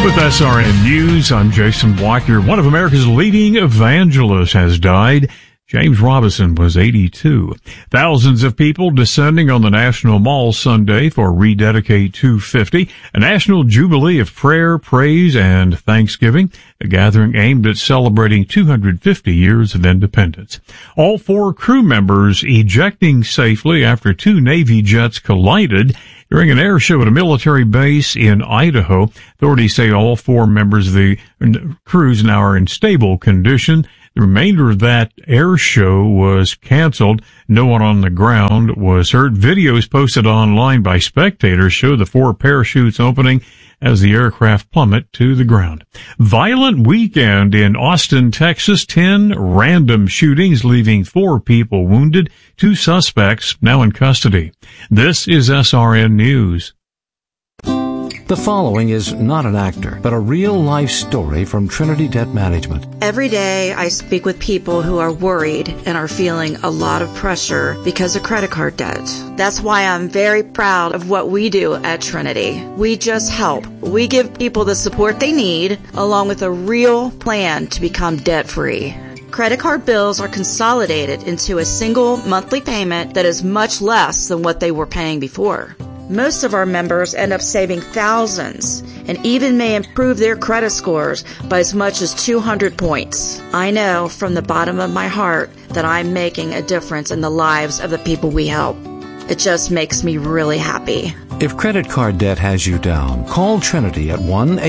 With SRN News, I'm Jason Walker. One of America's leading evangelists has died. James Robison was 82. Thousands of people descending on the National Mall Sunday for Rededicate 250, a national jubilee of prayer, praise, and thanksgiving, a gathering aimed at celebrating 250 years of independence. All 4 crew members ejecting safely after 2 Navy jets collided during an air show at a military base in Idaho. Authorities say all 4 members of the crews now are in stable condition. The remainder of that air show was canceled. No one on the ground was hurt. Videos posted online by spectators show the 4 parachutes opening as the aircraft plummet to the ground. Violent weekend in Austin, Texas. 10 random shootings, leaving 4 people wounded. 2 suspects now in custody. This is SRN News. The following is not an actor, but a real-life story from Trinity Debt Management. Every day I speak with people who are worried and are feeling a lot of pressure because of credit card debt. That's why I'm very proud of what we do at Trinity. We just help. We give people the support they need, along with a real plan to become debt-free. Credit card bills are consolidated into a single monthly payment that is much less than what they were paying before. Most of our members end up saving thousands and even may improve their credit scores by as much as 200 points. I know from the bottom of my heart that I'm making a difference in the lives of the people we help. It just makes me really happy. If credit card debt has you down, call Trinity at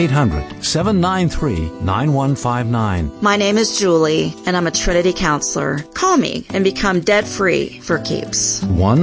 1-800-793-9159. My name is Julie, and I'm a Trinity counselor. Call me and become debt-free for keeps.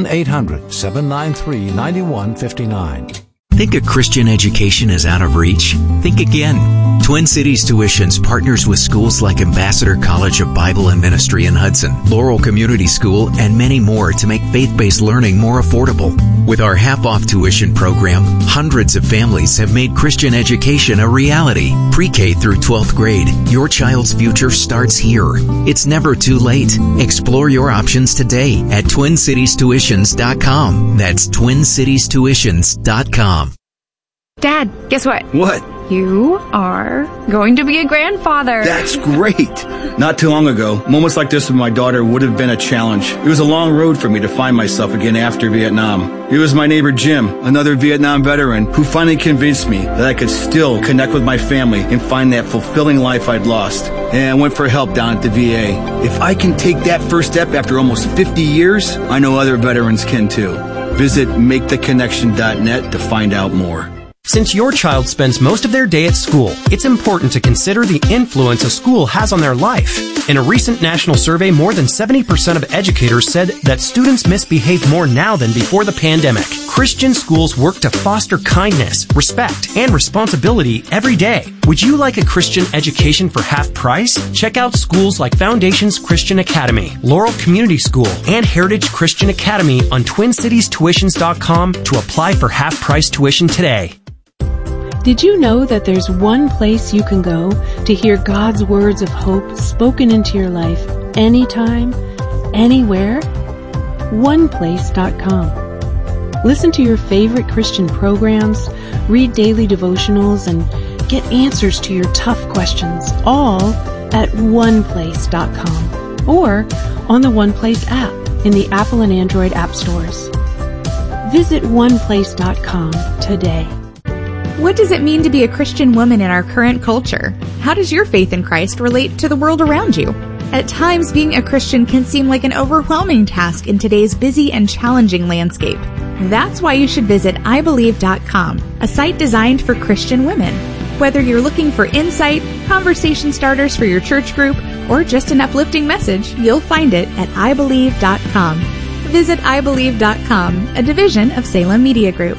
1-800-793-9159. Think a Christian education is out of reach? Think again. Twin Cities Tuitions partners with schools like Ambassador College of Bible and Ministry in Hudson, Laurel Community School, and many more to make faith-based learning more affordable. With our half-off tuition program, hundreds of families have made Christian education a reality. Pre-K through 12th grade, your child's future starts here. It's never too late. Explore your options today at TwinCitiesTuitions.com. That's TwinCitiesTuitions.com. Dad, guess what? What? You are going to be a grandfather. That's great. Not too long ago, moments like this with my daughter would have been a challenge. It was a long road for me to find myself again after Vietnam. It was my neighbor Jim, another Vietnam veteran, who finally convinced me that I could still connect with my family and find that fulfilling life I'd lost. And I went for help down at the VA. If I can take that first step after almost 50 years, I know other veterans can too. Visit MakeTheConnection.net to find out more. Since your child spends most of their day at school, it's important to consider the influence a school has on their life. In a recent national survey, more than 70% of educators said that students misbehave more now than before the pandemic. Christian schools work to foster kindness, respect, and responsibility every day. Would you like a Christian education for half price? Check out schools like Foundations Christian Academy, Laurel Community School, and Heritage Christian Academy on TwinCitiesTuitions.com to apply for half price tuition today. Did you know that there's one place you can go to hear God's words of hope spoken into your life anytime, anywhere? OnePlace.com. Listen to your favorite Christian programs, read daily devotionals, and get answers to your tough questions, all at OnePlace.com or on the OnePlace app in the Apple and Android app stores. Visit OnePlace.com today. What does it mean to be a Christian woman in our current culture? How does your faith in Christ relate to the world around you? At times, being a Christian can seem like an overwhelming task in today's busy and challenging landscape. That's why you should visit IBelieve.com, a site designed for Christian women. Whether you're looking for insight, conversation starters for your church group, or just an uplifting message, you'll find it at IBelieve.com. Visit IBelieve.com, a division of Salem Media Group.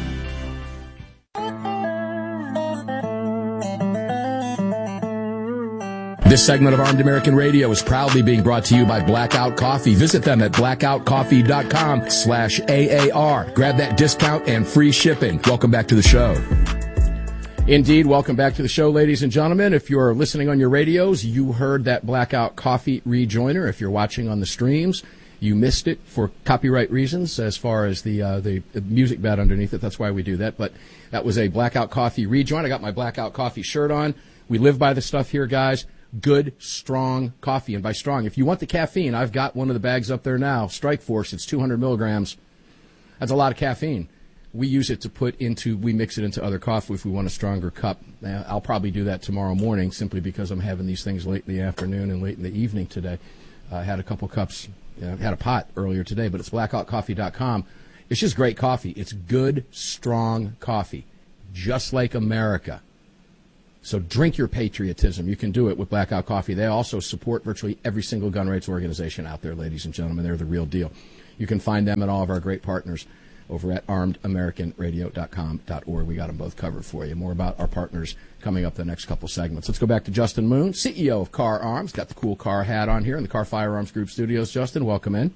This segment of Armed American Radio is proudly being brought to you by Blackout Coffee. Visit them at blackoutcoffee.com/AAR. Grab that discount and free shipping. Welcome back to the show. Indeed, welcome back to the show, ladies and gentlemen. If you're listening on your radios, you heard that Blackout Coffee rejoiner. If you're watching on the streams, You missed it for copyright reasons as far as the music bed underneath it. That's why we do that. But that was a Blackout Coffee rejoin. I got my Blackout Coffee shirt on. We live by the stuff here, guys. Good, strong coffee. And by strong, if you want the caffeine, I've got one of the bags up there now. Strike Force, it's 200 milligrams. That's a lot of caffeine. We use it to we mix it into other coffee if we want a stronger cup. I'll probably do that tomorrow morning simply because I'm having these things late in the afternoon and late in the evening today. I had a couple cups, had a pot earlier today, but it's blackoutcoffee.com. It's just great coffee. It's good, strong coffee, just like America. So drink your patriotism. You can do it with Blackout Coffee. They also support virtually every single gun rights organization out there, ladies and gentlemen. They're the real deal. You can find them and all of our great partners over at armedamericanradio.com.org. We got them both covered for you. More about our partners coming up the next couple segments. Let's go back to Justin Moon, CEO of Kahr Arms. Got the cool Kahr hat on here in the Kahr Firearms Group studios. Justin, welcome in.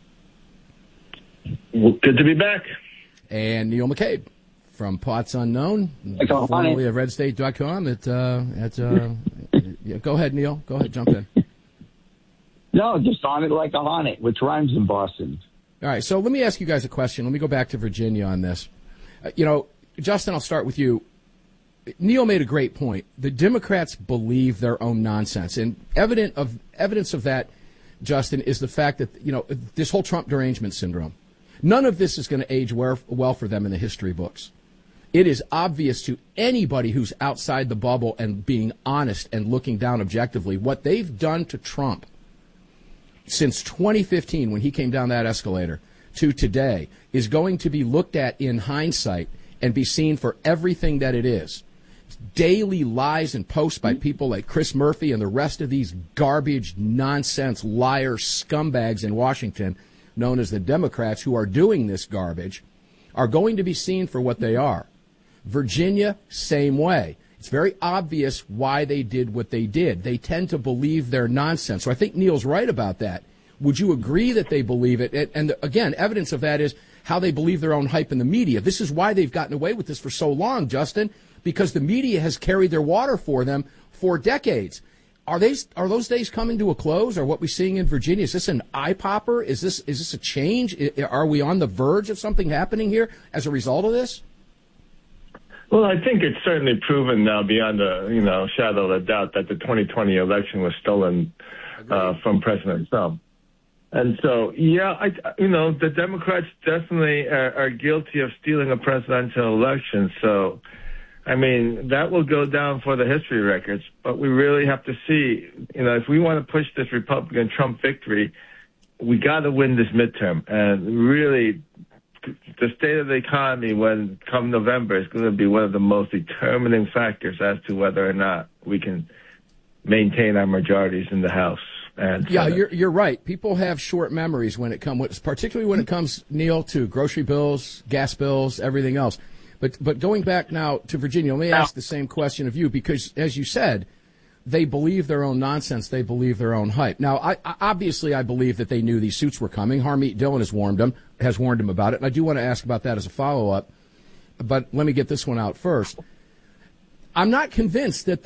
Well, good to be back. And Neil McCabe from Pots Unknown, formerly of RedState.com. Go ahead, Neil. Go ahead, jump in. No, just on it like a honey, which rhymes in Boston. All right, so let me ask you guys a question. Let me go back to Virginia on this. Justin, I'll start with you. Neil made a great point. The Democrats believe their own nonsense, and evidence of that, Justin, is the fact that this whole Trump derangement syndrome. None of this is going to age well for them in the history books. It is obvious to anybody who's outside the bubble and being honest and looking down objectively what they've done to Trump since 2015 when he came down that escalator to today is going to be looked at in hindsight and be seen for everything that it is. Daily lies and posts by people like Chris Murphy and the rest of these garbage, nonsense, liar scumbags in Washington, known as the Democrats, who are doing this garbage, are going to be seen for what they are. Virginia, same way. It's very obvious why they did what they did. They tend to believe their nonsense. So I think Neil's right about that. Would you agree that they believe it? And again, evidence of that is how they believe their own hype in the media. This is why they've gotten away with this for so long, Justin, because the media has carried their water for them for decades. Are those days coming to a close? Or what we're seeing in Virginia, is this an eye popper? Is this a change? Are we on the verge of something happening here as a result of this? Well, I think it's certainly proven now beyond a shadow of a doubt that the 2020 election was stolen from President Trump. And so, the Democrats definitely are guilty of stealing a presidential election. So, I mean, that will go down for the history records. But we really have to see, if we want to push this Republican Trump victory, we got to win this midterm. And really, the state of the economy come November is going to be one of the most determining factors as to whether or not we can maintain our majorities in the House. And yeah, you're right. People have short memories particularly when it comes, Neil, to grocery bills, gas bills, everything else. But going back now to Virginia, let me ask the same question of you, because as you said, they believe their own nonsense. They believe their own hype. Now, I believe that they knew these suits were coming. Harmeet Dillon has warned them about it. And I do want to ask about that as a follow-up. But let me get this one out first. I'm not convinced that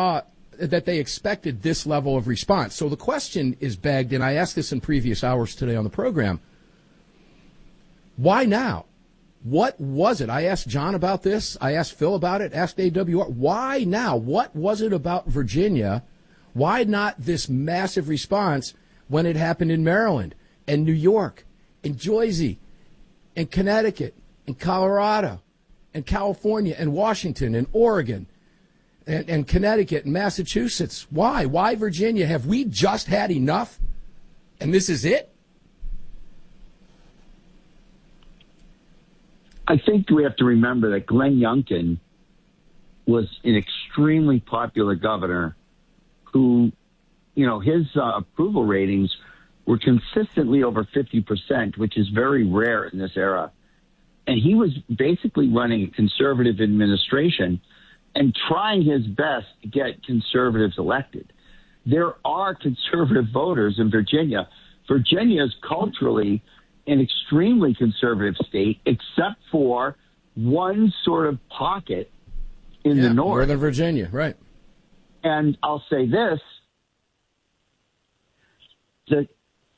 they expected this level of response. So the question is begged, and I asked this in previous hours today on the program. Why now? What was it? I asked John about this. I asked Phil about it. Asked AWR. Why now? What was it about Virginia? Why not this massive response when it happened in Maryland and New York and Jersey and Connecticut and Colorado and California and Washington and Oregon and Connecticut and Massachusetts? Why? Why Virginia? Have we just had enough? And this is it? I think we have to remember that Glenn Youngkin was an extremely popular governor who, his approval ratings were consistently over 50%, which is very rare in this era. And he was basically running a conservative administration and trying his best to get conservatives elected. There are conservative voters in Virginia. Virginia is culturally an extremely conservative state, except for one sort of pocket in the north. Northern Virginia, right. And I'll say this, the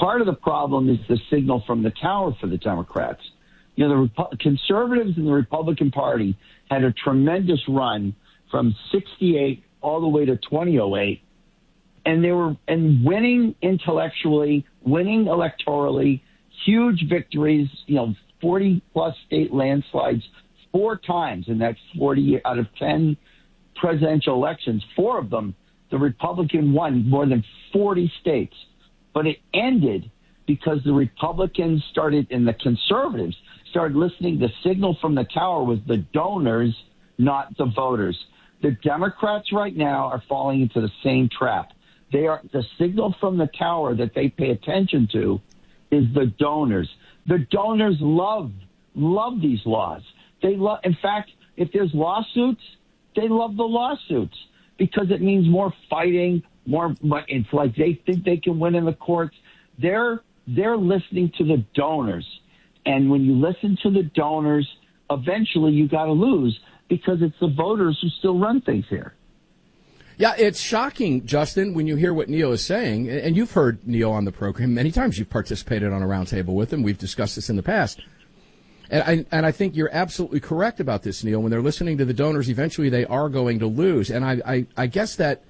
part of the problem is the signal from the tower for the Democrats. You know, the conservatives in the Republican Party had a tremendous run from 68 all the way to 2008. And they were winning intellectually, winning electorally, huge victories, 40-plus state landslides 4 times in that 40 out of 10 presidential elections. 4 of them, the Republican won more than 40 states. But it ended because the Republicans and the conservatives started listening. The signal from the tower was the donors, not the voters. The Democrats right now are falling into the same trap. The signal from the tower that they pay attention to is the donors. The donors love these laws. In fact, if there's lawsuits, they love the lawsuits because it means more fighting, it's like they think they can win in the courts. They're listening to the donors. And when you listen to the donors, eventually you got to lose because it's the voters who still run things here. Yeah, it's shocking, Justin, when you hear what Neil is saying. And you've heard Neil on the program many times. You've participated on a roundtable with him. We've discussed this in the past. And I think you're absolutely correct about this, Neil. When they're listening to the donors, eventually they are going to lose. And I guess that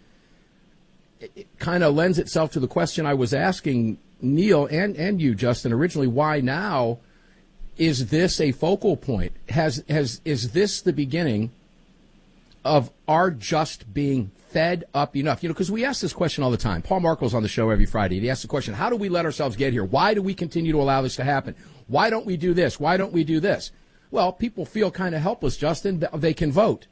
it kind of lends itself to the question I was asking Neil and you, Justin, originally. Why now? Is this a focal point? Is this the beginning of our just being fed up enough? Because we ask this question all the time. Paul Markel's on the show every Friday. He asks the question, how do we let ourselves get here? Why do we continue to allow this to happen? Why don't we do this? Why don't we do this? Well, people feel kind of helpless, Justin. They can vote.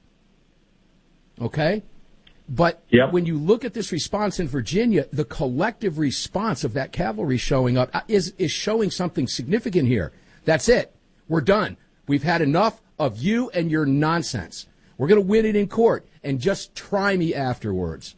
Okay? But when you look at this response in Virginia, the collective response of that cavalry showing up is showing something significant here. That's it. We're done. We've had enough of you and your nonsense. We're going to win it in court, and just try me afterwards.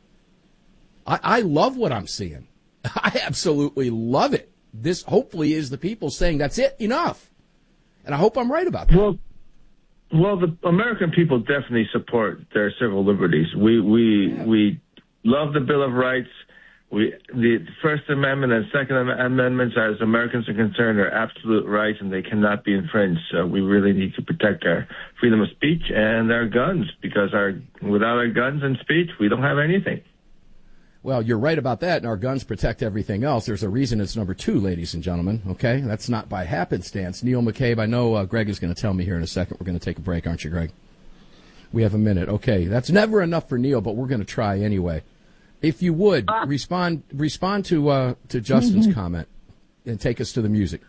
I love what I'm seeing. I absolutely love it. This hopefully is the people saying, that's it, enough. And I hope I'm right about that. Well, the American people definitely support their civil liberties. We love the Bill of Rights. The First Amendment and Second Amendments, as Americans are concerned, are absolute rights, and they cannot be infringed. So we really need to protect our freedom of speech and our guns, because without our guns and speech, we don't have anything. Well, you're right about that, and our guns protect everything else. There's a reason it's number 2, ladies and gentlemen, okay? That's not by happenstance. Neil McCabe, I know Greg is going to tell me here in a second. We're going to take a break, aren't you, Greg? We have a minute. Okay, that's never enough for Neil, but we're going to try anyway. If you would, respond to Justin's comment and take us to the music.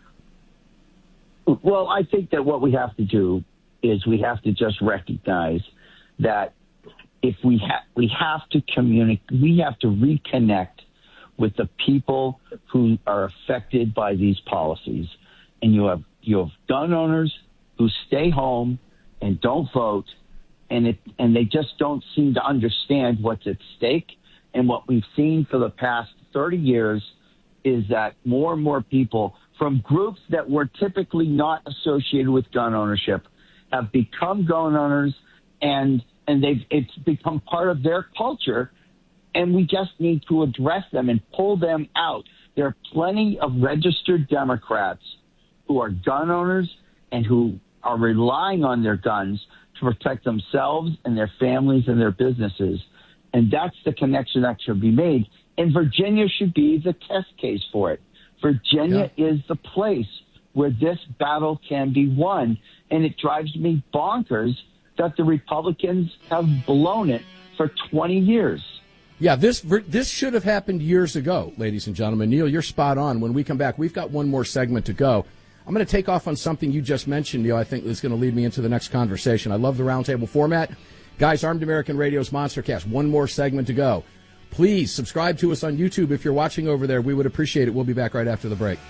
Well, I think that what we have to do is we have to just recognize that if we have to communicate, we have to reconnect with the people who are affected by these policies. And you have gun owners who stay home and don't vote, and they just don't seem to understand what's at stake. And what we've seen for the past 30 years is that more and more people from groups that were typically not associated with gun ownership have become gun owners, and it's become part of their culture, and we just need to address them and pull them out. There are plenty of registered Democrats who are gun owners and who are relying on their guns to protect themselves and their families and their businesses. And that's the connection that should be made. And Virginia should be the test case for it. Virginia is the place where this battle can be won. And it drives me bonkers that the Republicans have blown it for 20 years. Yeah, this should have happened years ago, ladies and gentlemen. Neil, you're spot on. When we come back, we've got one more segment to go. I'm going to take off on something you just mentioned, Neil. I think is going to lead me into the next conversation. I love the roundtable format. Guys, Armed American Radio's Monstercast, one more segment to go. Please subscribe to us on YouTube if you're watching over there. We would appreciate it. We'll be back right after the break.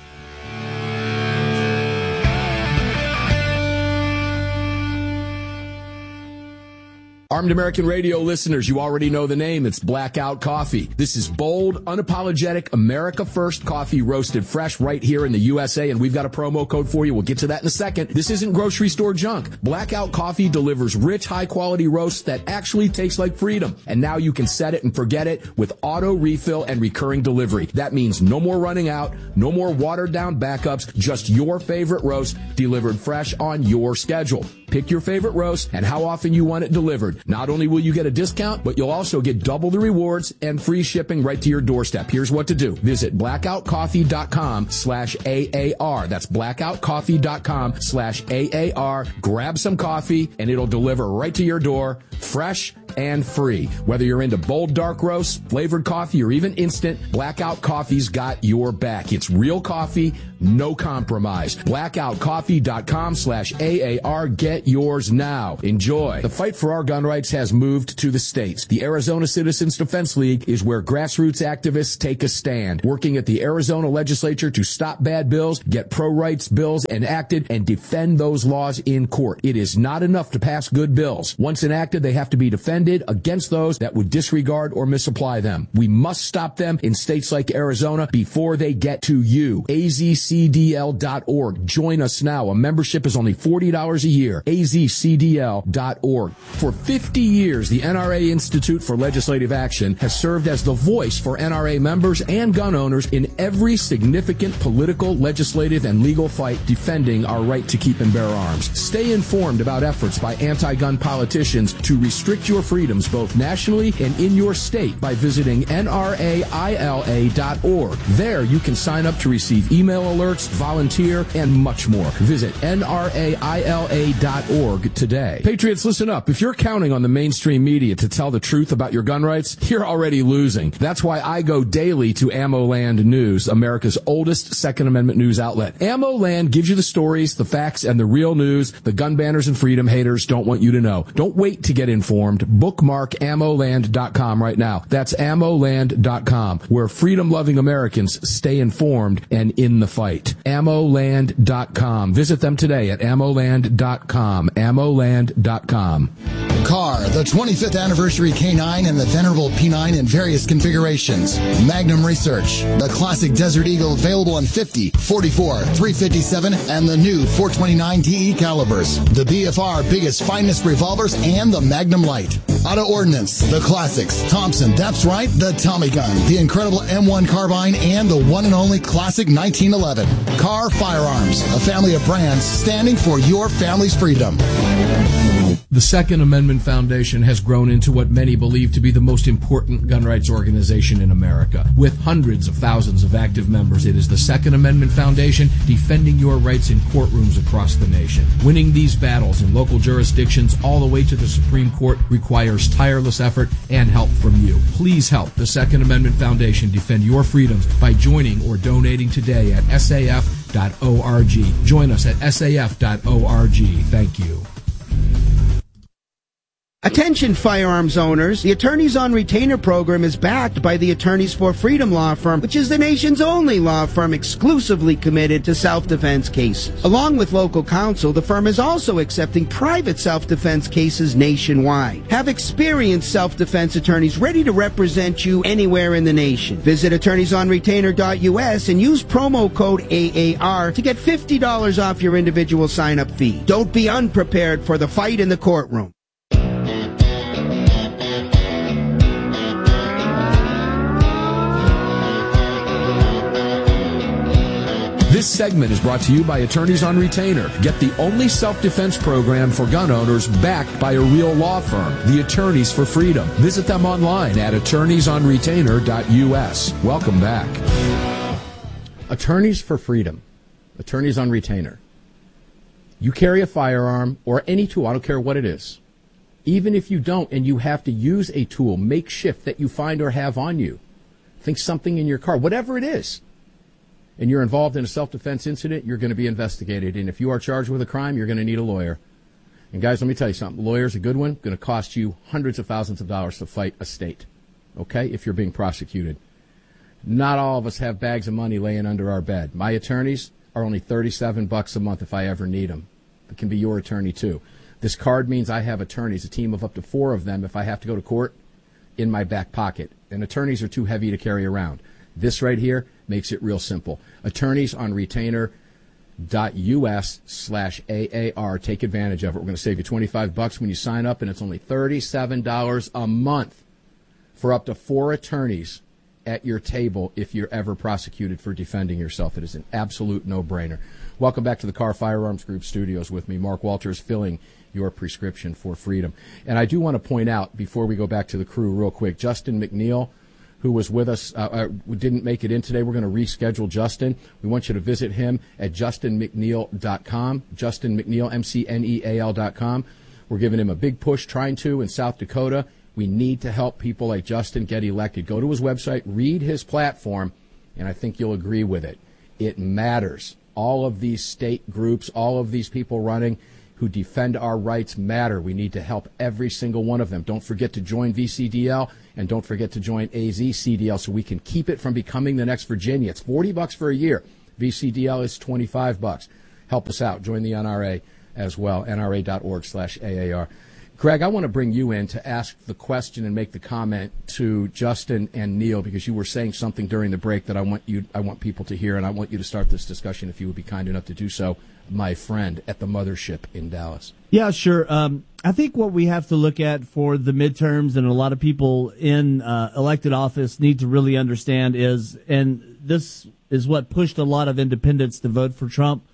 Armed American Radio listeners, you already know the name. It's Blackout Coffee. This is bold, unapologetic, America First coffee roasted fresh right here in the USA, and we've got a promo code for you. We'll get to that in a second. This isn't grocery store junk. Blackout Coffee delivers rich, high-quality roasts that actually taste like freedom. And now you can set it and forget it with auto refill and recurring delivery. That means no more running out, no more watered-down backups, just your favorite roast delivered fresh on your schedule. Pick your favorite roast and how often you want it delivered. Not only will you get a discount, but you'll also get double the rewards and free shipping right to your doorstep. Here's what to do. Visit blackoutcoffee.com/AAR. That's blackoutcoffee.com/AAR. Grab some coffee and it'll deliver right to your door, fresh and free. Whether you're into bold dark roasts, flavored coffee, or even instant, Blackout Coffee's got your back. It's real coffee, no compromise. blackoutcoffee.com/AAR. Get yours now. Enjoy. The fight for our gun rights has moved to the states. The Arizona Citizens Defense League is where grassroots activists take a stand, working at the Arizona legislature to stop bad bills, get pro-rights bills enacted, and defend those laws in court. It is not enough to pass good bills. Once enacted, they have to be defended against those that would disregard or misapply them. We must stop them in states like Arizona before they get to you. azcdl.org. Join us now. A membership is only $40 a year. azcdl.org. For 50 years, the NRA Institute for Legislative Action has served as the voice for NRA members and gun owners in every significant political, legislative, and legal fight defending our right to keep and bear arms. Stay informed about efforts by anti-gun politicians to restrict your freedoms both nationally and in your state by visiting nraila.org. There you can sign up to receive email alerts, volunteer, and much more. Visit nraila.org today. Patriots, listen up. If you're counting on the mainstream media to tell the truth about your gun rights, you're already losing. That's why I go daily to AmmoLand News, America's oldest Second Amendment news outlet. AmmoLand gives you the stories, the facts, and the real news the gun banners and freedom haters don't want you to know. Don't wait to get informed. Bookmark ammoland.com right now. That's ammoland.com, where freedom-loving Americans stay informed and in the fight. ammoland.com. Visit them today at ammoland.com. ammoland.com. Car, the 25th anniversary K9 and the venerable P9 in various configurations. Magnum Research, the classic Desert Eagle available in 50, 44, 357, and the new 429 DE calibers. The BFR biggest, finest revolvers and the Magnum Light. Auto Ordnance, the classics. Thompson, that's right, the Tommy gun, the incredible M1 carbine, and the one and only classic 1911. Car Firearms, a family of brands standing for your family's freedom. The Second Amendment Foundation has grown into what many believe to be the most important gun rights organization in America. With hundreds of thousands of active members, it is the Second Amendment Foundation defending your rights in courtrooms across the nation. Winning these battles in local jurisdictions all the way to the Supreme Court requires tireless effort and help from you. Please help the Second Amendment Foundation defend your freedoms by joining or donating today at saf.org. Join us at saf.org. Thank you. Attention firearms owners, the Attorneys on Retainer program is backed by the Attorneys for Freedom law firm, which is the nation's only law firm exclusively committed to self-defense cases. Along with local counsel, the firm is also accepting private self-defense cases nationwide. Have experienced self-defense attorneys ready to represent you anywhere in the nation. Visit attorneysonretainer.us and use promo code AAR to get $50 off your individual sign-up fee. Don't be unprepared for the fight in the courtroom. This segment is brought to you by Attorneys on Retainer. Get the only self-defense program for gun owners backed by a real law firm, the Attorneys for Freedom. Visit them online at attorneysonretainer.us. Welcome back. Attorneys for Freedom. Attorneys on Retainer. You carry a firearm or any tool, I don't care what it is. Even if you don't and you have to use a tool, makeshift, that you find or have on you. Think something in your car, whatever it is. And you're involved in a self-defense incident, you're going to be investigated. And if you are charged with a crime, you're going to need a lawyer. And guys, let me tell you something. A lawyer's a good one. Going to cost you hundreds of thousands of dollars to fight a state. Okay? If you're being prosecuted. Not all of us have bags of money laying under our bed. My attorneys are only $37 a month if I ever need them. It can be your attorney too. This card means I have attorneys, a team of up to 4 of them if I have to go to court, in my back pocket. And attorneys are too heavy to carry around. This right here makes it real simple. Attorneys on retainer.us/AAR. Take advantage of it. We're going to save you $25 when you sign up, and it's only $37 a month for up to 4 attorneys at your table if you're ever prosecuted for defending yourself. It is an absolute no-brainer. Welcome back to the Carr Firearms Group studios with me. Mark Walters filling your prescription for freedom. And I do want to point out, before we go back to the crew real quick, Justin McNeil, who was with us, didn't make it in today. We're going to reschedule Justin. We want you to visit him at justinmcneil.com, Justin McNeil, McNeil.com. We're giving him a big push, trying to, in South Dakota. We need to help people like Justin get elected. Go to his website, read his platform, and I think you'll agree with it. It matters. All of these state groups, all of these people running who defend our rights matter. We need to help every single one of them. Don't forget to join VCDL, and don't forget to join AZCDL so we can keep it from becoming the next Virginia. It's $40 for a year. VCDL is $25. Help us out. Join the NRA as well, nra.org/AAR. Greg, I want to bring you in to ask the question and make the comment to Justin and Neil, because you were saying something during the break that I want people to hear, and I want you to start this discussion, if you would be kind enough to do so, my friend at the mothership in Dallas. Yeah, sure. I think what we have to look at for the midterms, and a lot of people in elected office need to really understand is, and this is what pushed a lot of independents to vote for Trump,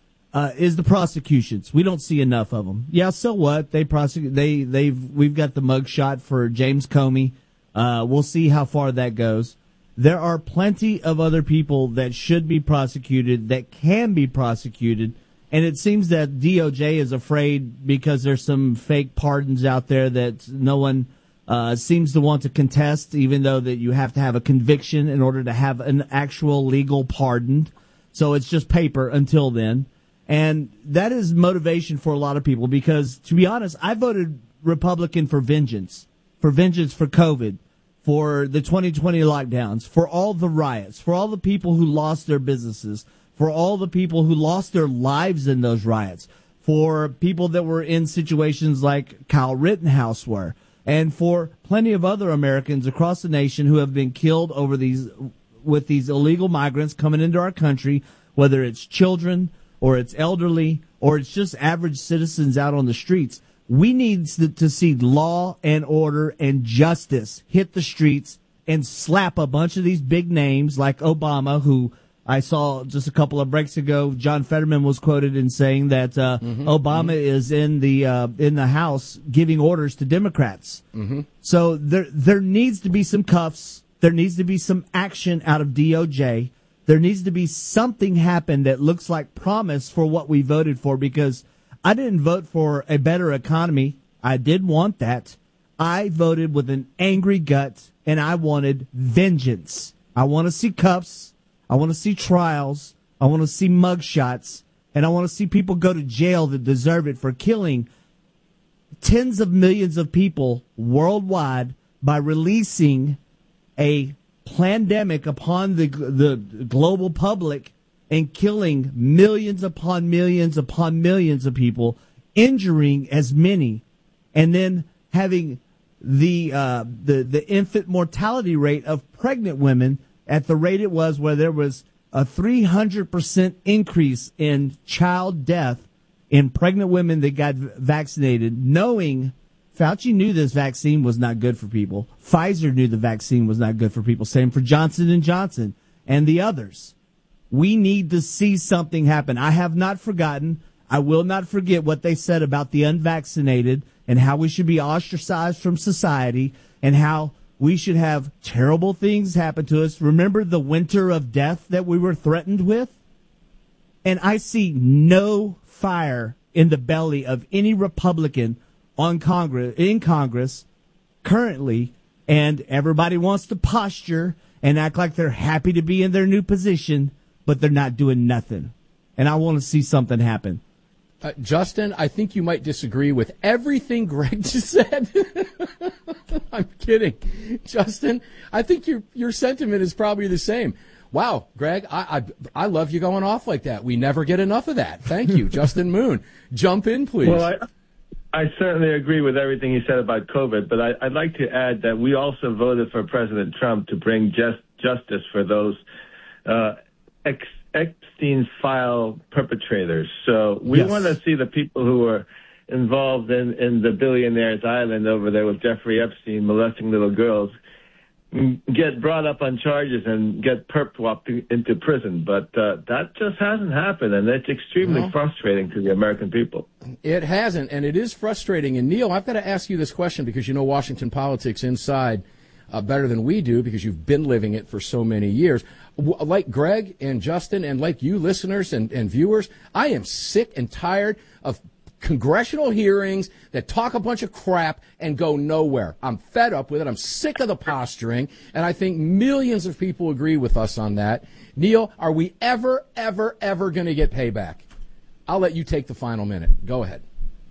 is the prosecutions. We don't see enough of them. Yeah, so what? They prosecute. We've got the mugshot for James Comey. We'll see how far that goes. There are plenty of other people that should be prosecuted, that can be prosecuted, and it seems that DOJ is afraid because there's some fake pardons out there that no one seems to want to contest, even though that you have to have a conviction in order to have an actual legal pardon. So it's just paper until then. And that is motivation for a lot of people because, to be honest, I voted Republican for vengeance for COVID, for the 2020 lockdowns, for all the riots, for all the people who lost their businesses, for all the people who lost their lives in those riots, for people that were in situations like Kyle Rittenhouse were, and for plenty of other Americans across the nation who have been killed with these illegal migrants coming into our country, whether it's children or it's elderly, or it's just average citizens out on the streets. We need to see law and order and justice hit the streets and slap a bunch of these big names like Obama, who I saw just a couple of breaks ago. John Fetterman was quoted in saying that Obama is in the House giving orders to Democrats. Mm-hmm. So there needs to be some cuffs. There needs to be some action out of DOJ. There needs to be something happen that looks like promise for what we voted for, because I didn't vote for a better economy. I did want that. I voted with an angry gut, and I wanted vengeance. I want to see cuffs. I want to see trials. I want to see mugshots. And I want to see people go to jail that deserve it for killing tens of millions of people worldwide by releasing a pandemic upon the global public and killing millions upon millions upon millions of people, injuring as many, and then having the infant mortality rate of pregnant women at the rate it was, where there was a 300% increase in child death in pregnant women that got vaccinated, knowing Fauci knew this vaccine was not good for people. Pfizer knew the vaccine was not good for people. Same for Johnson & Johnson and the others. We need to see something happen. I have not forgotten. I will not forget what they said about the unvaccinated and how we should be ostracized from society and how we should have terrible things happen to us. Remember the winter of death that we were threatened with? And I see no fire in the belly of any Republican in Congress currently, and everybody wants to posture and act like they're happy to be in their new position, but they're not doing nothing. And I want to see something happen. Justin, I think you might disagree with everything Greg just said. I'm kidding. Justin, I think your sentiment is probably the same. Wow, Greg, I love you going off like that. We never get enough of that. Thank you. Justin Moon, jump in, please. Well, I certainly agree with everything you said about COVID, but I'd like to add that we also voted for President Trump to bring justice for those Epstein file perpetrators. So we want to see the people who are involved in the billionaire's island over there with Jeffrey Epstein molesting little girls get brought up on charges and get perp-walked into prison. But that just hasn't happened, and it's extremely frustrating to the American people. It hasn't, and it is frustrating. And, Neil, I've got to ask you this question because you know Washington politics inside better than we do because you've been living it for so many years. Like Greg and Justin and like you listeners and viewers, I am sick and tired of congressional hearings that talk a bunch of crap and go nowhere. I'm fed up with it. I'm sick of the posturing, and I think millions of people agree with us on that. Neil, are we ever going to get payback? I'll let you take the final minute. Go ahead.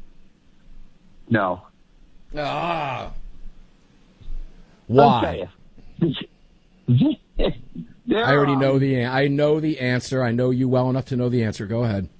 No. Why? I already know I know the answer. I know you well enough to know the answer. Go ahead.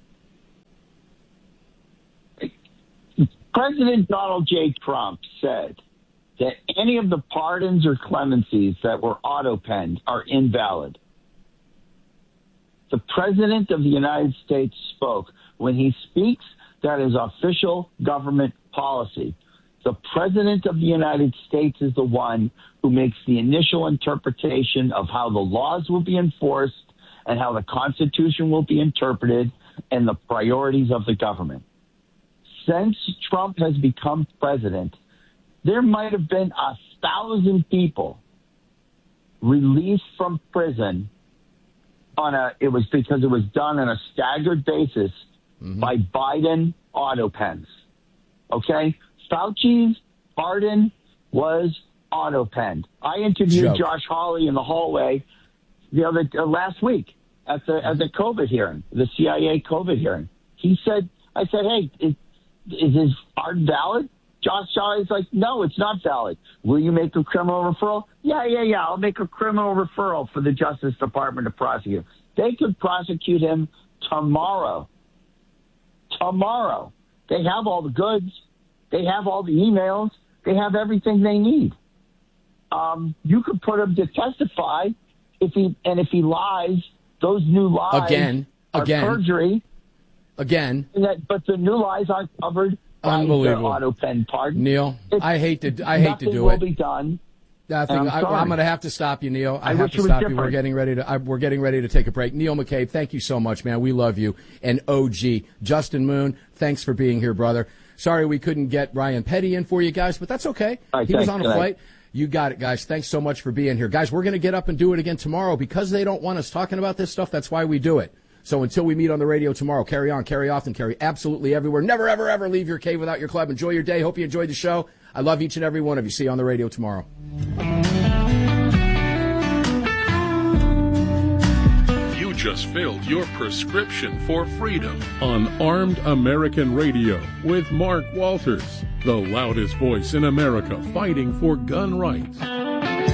President Donald J. Trump said that any of the pardons or clemencies that were auto-penned are invalid. The President of the United States spoke. When he speaks, that is official government policy. The President of the United States is the one who makes the initial interpretation of how the laws will be enforced and how the Constitution will be interpreted and the priorities of the government. Since Trump has become president, there might have been 1,000 people released from prison it was because it was done on a staggered basis by Biden auto pens. Okay? Fauci's pardon was auto penned. I interviewed Josh Hawley in the hallway last week at the COVID hearing, the CIA COVID hearing. I said, hey, is his pardon valid? Josh Hawley's like, no, it's not valid. Will you make a criminal referral? Yeah. I'll make a criminal referral for the Justice Department to prosecute. They could prosecute him tomorrow. They have all the goods. They have all the emails. They have everything they need. You could put him to testify if he lies, those new lies are perjury. Again. But the new lies aren't covered by the auto pen pardon. Neil, I hate to do it. Nothing will be done. I'm going to have to stop you, Neil. I have to stop you. We're getting ready to take a break. Neil McCabe, thank you so much, man. We love you. And OG Justin Moon, thanks for being here, brother. Sorry we couldn't get Ryan Petty in for you guys, but that's okay. He was on a flight. You got it, guys. Thanks so much for being here. Guys, we're going to get up and do it again tomorrow because they don't want us talking about this stuff. That's why we do it. So until we meet on the radio tomorrow, carry on, carry often, carry absolutely everywhere. Never, ever, ever leave your cave without your club. Enjoy your day. Hope you enjoyed the show. I love each and every one of you. See you on the radio tomorrow. You just filled your prescription for freedom on Armed American Radio with Mark Walters, the loudest voice in America fighting for gun rights.